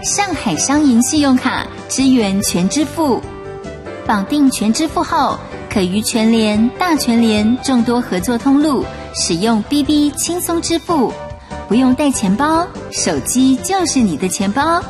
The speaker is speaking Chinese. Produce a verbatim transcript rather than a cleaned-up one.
上海商银信用卡支援全支付，绑定全支付后，可于全联、大全联众多合作通路使用 B B 轻松支付，不用带钱包，手机就是你的钱包。